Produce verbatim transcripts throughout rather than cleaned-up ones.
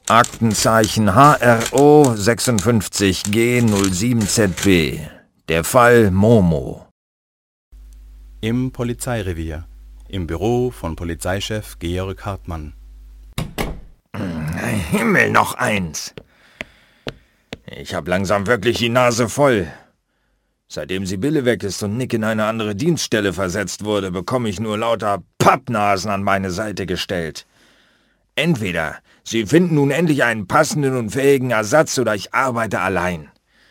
Aktenzeichen H R O sechsundfünfzig G null sieben Z B. Der Fall Momo. Im Polizeirevier. Im Büro von Polizeichef Georg Hartmann. Himmel, noch eins. Ich hab langsam wirklich die Nase voll. Seitdem Sibylle weg ist und Nick in eine andere Dienststelle versetzt wurde, bekomme ich nur lauter Pappnasen an meine Seite gestellt. Entweder Sie finden nun endlich einen passenden und fähigen Ersatz oder ich arbeite allein.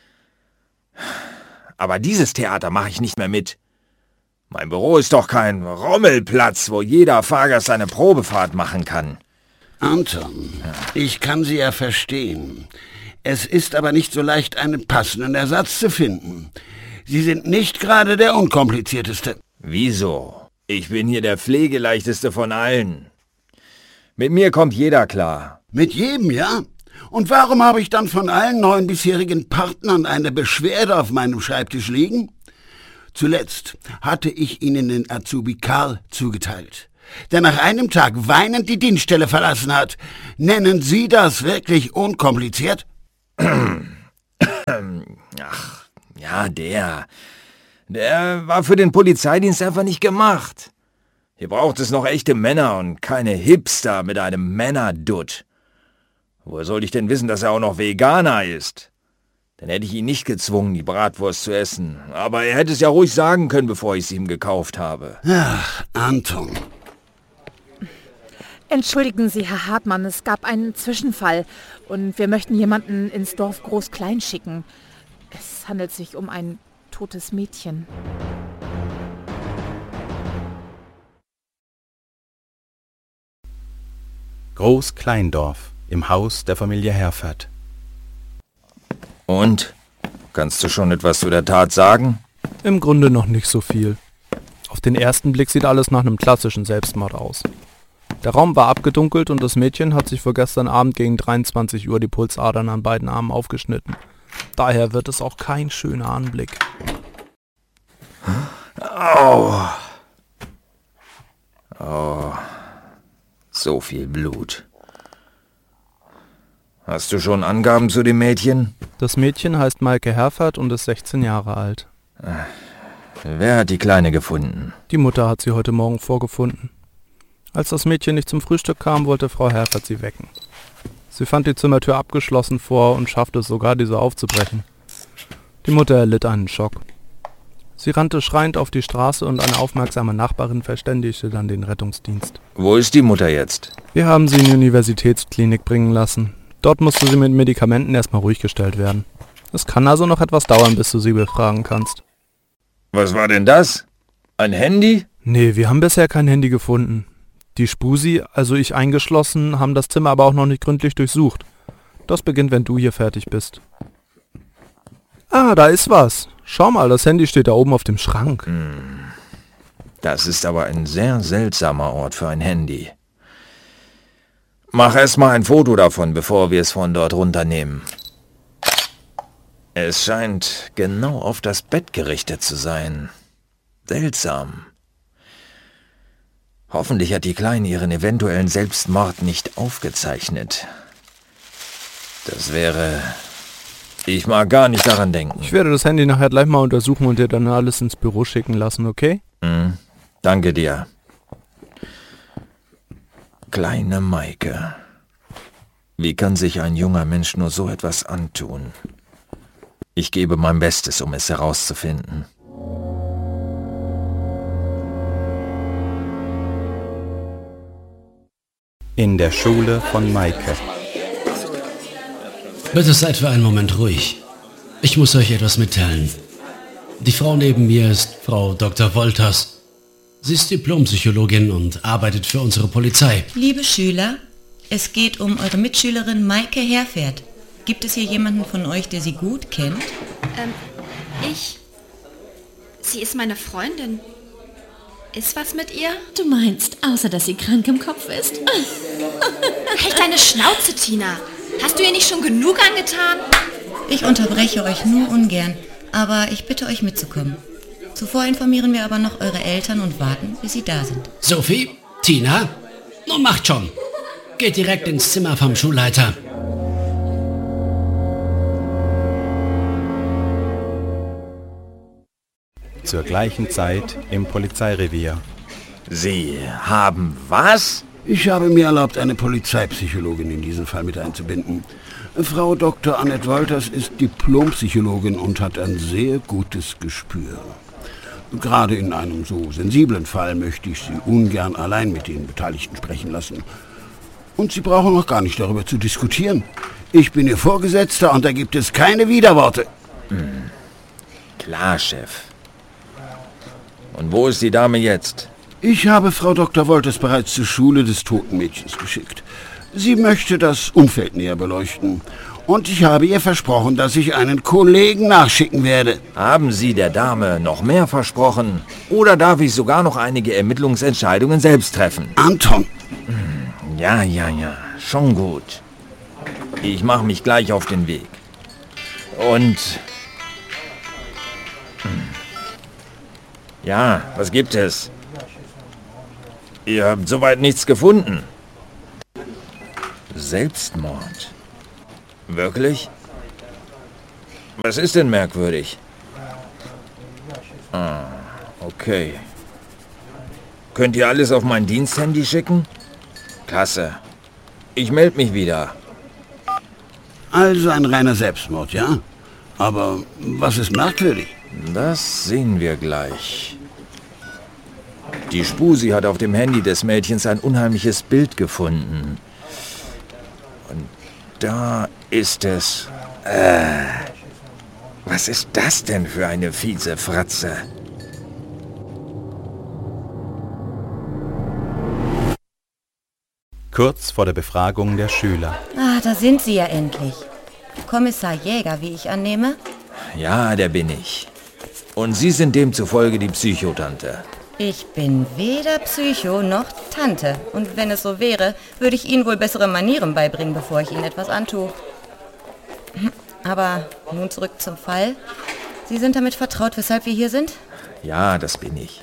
Aber dieses Theater mache ich nicht mehr mit. Mein Büro ist doch kein Rommelplatz, wo jeder Fahrgast eine Probefahrt machen kann. Anton, ich kann Sie ja verstehen. Es ist aber nicht so leicht, einen passenden Ersatz zu finden. Sie sind nicht gerade der unkomplizierteste. Wieso? Ich bin hier der pflegeleichteste von allen. Mit mir kommt jeder klar. Mit jedem, ja? Und warum habe ich dann von allen neuen bisherigen Partnern eine Beschwerde auf meinem Schreibtisch liegen? Zuletzt hatte ich Ihnen den Azubi Karl zugeteilt, der nach einem Tag weinend die Dienststelle verlassen hat. Nennen Sie das wirklich unkompliziert? Ach, ja, der. Der war für den Polizeidienst einfach nicht gemacht. Hier braucht es noch echte Männer und keine Hipster mit einem Männerdutt. Woher soll ich denn wissen, dass er auch noch Veganer ist? Dann hätte ich ihn nicht gezwungen, die Bratwurst zu essen. Aber er hätte es ja ruhig sagen können, bevor ich es ihm gekauft habe. Ach, Anton. Entschuldigen Sie, Herr Hartmann, es gab einen Zwischenfall und wir möchten jemanden ins Dorf Groß-Klein schicken. Es handelt sich um ein totes Mädchen. Groß-Kleindorf, im Haus der Familie Herfert. Und? Kannst du schon etwas zu der Tat sagen? Im Grunde noch nicht so viel. Auf den ersten Blick sieht alles nach einem klassischen Selbstmord aus. Der Raum war abgedunkelt und das Mädchen hat sich vor gestern Abend gegen dreiundzwanzig Uhr die Pulsadern an beiden Armen aufgeschnitten. Daher wird es auch kein schöner Anblick. Au! Oh, so viel Blut. Hast du schon Angaben zu dem Mädchen? Das Mädchen heißt Maike Herfert und ist sechzehn Jahre alt. Wer hat die Kleine gefunden? Die Mutter hat sie heute Morgen vorgefunden. Als das Mädchen nicht zum Frühstück kam, wollte Frau Herfert sie wecken. Sie fand die Zimmertür abgeschlossen vor und schaffte es sogar, diese aufzubrechen. Die Mutter erlitt einen Schock. Sie rannte schreiend auf die Straße und eine aufmerksame Nachbarin verständigte dann den Rettungsdienst. Wo ist die Mutter jetzt? Wir haben sie in die Universitätsklinik bringen lassen. Dort musste sie mit Medikamenten erstmal ruhig gestellt werden. Es kann also noch etwas dauern, bis du sie befragen kannst. Was war denn das? Ein Handy? Nee, wir haben bisher kein Handy gefunden. Die Spusi, also ich eingeschlossen, haben das Zimmer aber auch noch nicht gründlich durchsucht. Das beginnt, wenn du hier fertig bist. Ah, da ist was. Schau mal, das Handy steht da oben auf dem Schrank. Das ist aber ein sehr seltsamer Ort für ein Handy. Mach erst mal ein Foto davon, bevor wir es von dort runternehmen. Es scheint genau auf das Bett gerichtet zu sein. Seltsam. Hoffentlich hat die Kleine ihren eventuellen Selbstmord nicht aufgezeichnet. Das wäre... Ich mag gar nicht daran denken. Ich werde das Handy nachher gleich mal untersuchen und dir dann alles ins Büro schicken lassen, okay? Mhm. Danke dir. Kleine Maike. Wie kann sich ein junger Mensch nur so etwas antun? Ich gebe mein Bestes, um es herauszufinden. In der Schule von Maike. Bitte seid für einen Moment ruhig. Ich muss euch etwas mitteilen. Die Frau neben mir ist Frau Doktor Wolters. Sie ist Diplompsychologin und arbeitet für unsere Polizei. Liebe Schüler, es geht um eure Mitschülerin Maike Herfert. Gibt es hier jemanden von euch, der sie gut kennt? Ähm, ich. Sie ist meine Freundin. Ist was mit ihr? Du meinst, außer dass sie krank im Kopf ist? Halt deine Schnauze, Tina. Hast du ihr nicht schon genug angetan? Ich unterbreche euch nur ungern, aber ich bitte euch mitzukommen. Zuvor informieren wir aber noch eure Eltern und warten, bis sie da sind. Sophie, Tina, nun macht schon. Geht direkt ins Zimmer vom Schulleiter. Zur gleichen Zeit im Polizeirevier. Sie haben was? Ich habe mir erlaubt, eine Polizeipsychologin in diesen Fall mit einzubinden. Frau Doktor Annette Wolters ist Diplompsychologin und hat ein sehr gutes Gespür. Gerade in einem so sensiblen Fall möchte ich Sie ungern allein mit den Beteiligten sprechen lassen. Und Sie brauchen noch gar nicht darüber zu diskutieren. Ich bin Ihr Vorgesetzter und da gibt es keine Widerworte. Hm. Klar, Chef. Und wo ist die Dame jetzt? Ich habe Frau Doktor Wolters bereits zur Schule des toten Mädchens geschickt. Sie möchte das Umfeld näher beleuchten. Und ich habe ihr versprochen, dass ich einen Kollegen nachschicken werde. Haben Sie der Dame noch mehr versprochen? Oder darf ich sogar noch einige Ermittlungsentscheidungen selbst treffen? Anton! Ja, ja, ja. Schon gut. Ich mache mich gleich auf den Weg. Und... Ja, was gibt es? Ihr habt soweit nichts gefunden. Selbstmord. Wirklich? Was ist denn merkwürdig? Ah, okay. Könnt ihr alles auf mein Diensthandy schicken? Klasse. Ich melde mich wieder. Also ein reiner Selbstmord, ja? Aber was ist merkwürdig? Das sehen wir gleich. Die Spusi hat auf dem Handy des Mädchens ein unheimliches Bild gefunden. Und da ist es... Äh, was ist das denn für eine fiese Fratze? Kurz vor der Befragung der Schüler. Ah, da sind Sie ja endlich. Kommissar Jäger, wie ich annehme? Ja, der bin ich. Und Sie sind demzufolge die Psychotante. Ich bin weder Psycho noch Tante. Und wenn es so wäre, würde ich Ihnen wohl bessere Manieren beibringen, bevor ich Ihnen etwas antue. Aber nun zurück zum Fall. Sie sind damit vertraut, weshalb wir hier sind? Ja, das bin ich.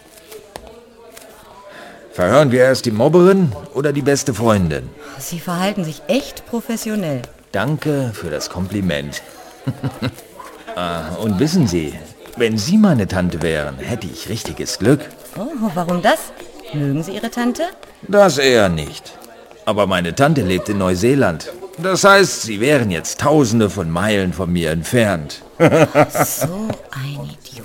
Verhören wir erst die Mobberin oder die beste Freundin? Sie verhalten sich echt professionell. Danke für das Kompliment. ah, und wissen Sie, wenn Sie meine Tante wären, hätte ich richtiges Glück. Oh, warum das? Mögen Sie Ihre Tante? Das eher nicht. Aber meine Tante lebt in Neuseeland. Das heißt, Sie wären jetzt tausende von Meilen von mir entfernt. So ein Idiot.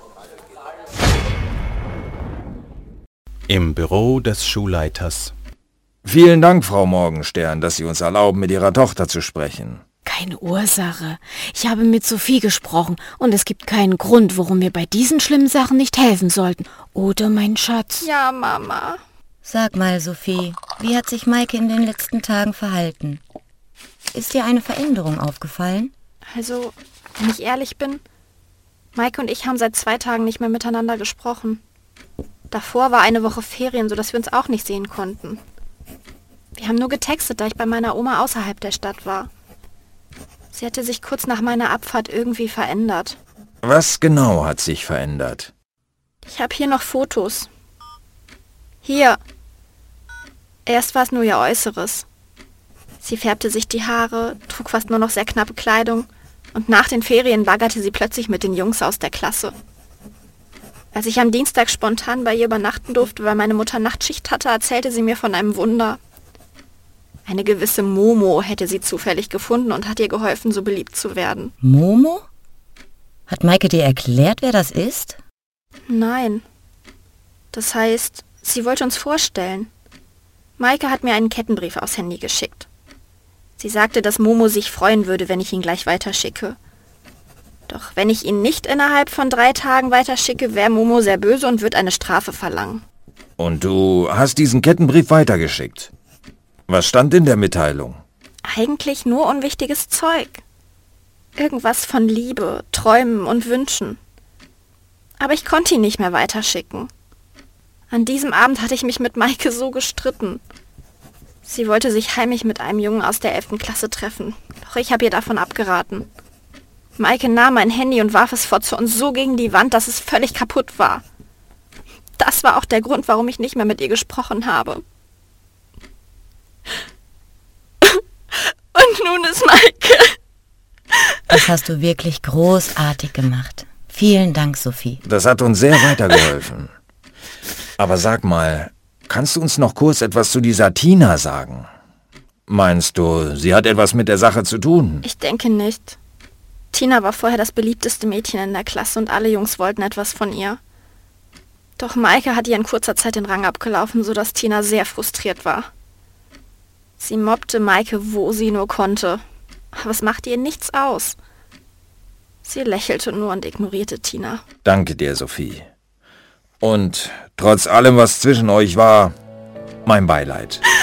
Im Büro des Schulleiters. Vielen Dank, Frau Morgenstern, dass Sie uns erlauben, mit Ihrer Tochter zu sprechen. Keine Ursache. Ich habe mit Sophie gesprochen und es gibt keinen Grund, warum wir bei diesen schlimmen Sachen nicht helfen sollten. Oder, mein Schatz? Ja, Mama. Sag mal, Sophie, wie hat sich Maike in den letzten Tagen verhalten? Ist dir eine Veränderung aufgefallen? Also, wenn ich ehrlich bin, Maike und ich haben seit zwei Tagen nicht mehr miteinander gesprochen. Davor war eine Woche Ferien, sodass wir uns auch nicht sehen konnten. Wir haben nur getextet, da ich bei meiner Oma außerhalb der Stadt war. Sie hatte sich kurz nach meiner Abfahrt irgendwie verändert. Was genau hat sich verändert? Ich habe hier noch Fotos. Hier. Erst war es nur ihr Äußeres. Sie färbte sich die Haare, trug fast nur noch sehr knappe Kleidung und nach den Ferien baggerte sie plötzlich mit den Jungs aus der Klasse. Als ich am Dienstag spontan bei ihr übernachten durfte, weil meine Mutter Nachtschicht hatte, erzählte sie mir von einem Wunder. Eine gewisse Momo hätte sie zufällig gefunden und hat ihr geholfen, so beliebt zu werden. Momo? Hat Maike dir erklärt, wer das ist? Nein. Das heißt, sie wollte uns vorstellen. Maike hat mir einen Kettenbrief aufs Handy geschickt. Sie sagte, dass Momo sich freuen würde, wenn ich ihn gleich weiterschicke. Doch wenn ich ihn nicht innerhalb von drei Tagen weiterschicke, wäre Momo sehr böse und wird eine Strafe verlangen. Und du hast diesen Kettenbrief weitergeschickt? Was stand in der Mitteilung? Eigentlich nur unwichtiges Zeug. Irgendwas von Liebe, Träumen und Wünschen. Aber ich konnte ihn nicht mehr weiterschicken. An diesem Abend hatte ich mich mit Maike so gestritten. Sie wollte sich heimlich mit einem Jungen aus der elften Klasse treffen. Doch ich habe ihr davon abgeraten. Maike nahm mein Handy und warf es fort zu uns so gegen die Wand, dass es völlig kaputt war. Das war auch der Grund, warum ich nicht mehr mit ihr gesprochen habe. nun ist Maike. Das hast du wirklich großartig gemacht. Vielen Dank, Sophie. Das hat uns sehr weitergeholfen. Aber sag mal, kannst du uns noch kurz etwas zu dieser Tina sagen? Meinst du, sie hat etwas mit der Sache zu tun? Ich denke nicht. Tina war vorher das beliebteste Mädchen in der Klasse und alle Jungs wollten etwas von ihr. Doch Maike hat ihr in kurzer Zeit den Rang abgelaufen, sodass Tina sehr frustriert war. Sie mobbte Maike, wo sie nur konnte. Aber es machte ihr nichts aus. Sie lächelte nur und ignorierte Tina. Danke dir, Sophie. Und trotz allem, was zwischen euch war, mein Beileid.